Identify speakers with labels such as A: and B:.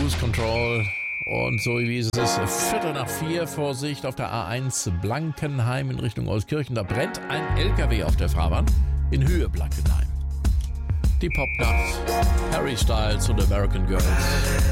A: Cruise Control. Und so wie es ist, 3:15, Vorsicht auf der A1 Blankenheim in Richtung Euskirchen. Da brennt ein LKW auf der Fahrbahn in Höhe Blankenheim. Die Popnacht, Harry Styles und American Girls.